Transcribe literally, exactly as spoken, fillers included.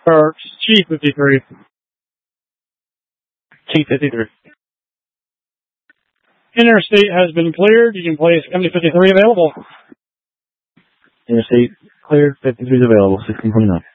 Or Chief fifty-three. Chief fifty-three. Interstate has been cleared. You can place M D fifty-three available. Interstate cleared. fifty-three is available. sixteen twenty-nine.